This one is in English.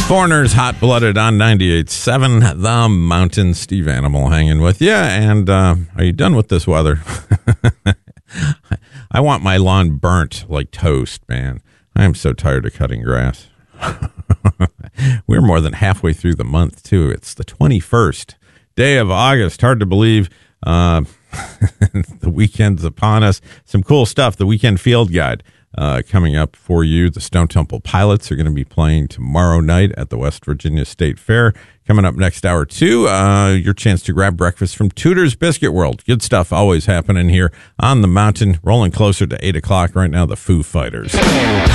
Foreigners, Hot Blooded on 98.7 The Mountain. Steve Animal hanging with you. And are you done with this weather? I want my lawn burnt like toast, man. I am so tired of cutting grass. We're more than halfway through the month, too. It's the 21st day of August. Hard to believe. The weekend's upon us. Some cool stuff. The Weekend Field Guide coming up for you. The Stone Temple Pilots are going to be playing tomorrow night at the West Virginia State Fair. Coming up next hour, too, your chance to grab breakfast from Tudor's Biscuit World. Good stuff always happening here on the mountain. Rolling closer to 8 o'clock right now, the Foo Fighters.